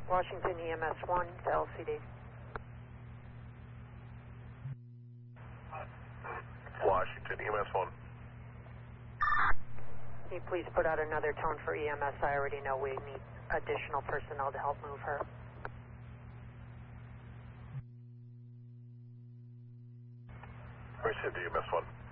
Washington EMS 1 to LCD. Washington EMS 1. Can you please put out another tone for EMS? I already know we need additional personnel to help move her. Washington EMS 1.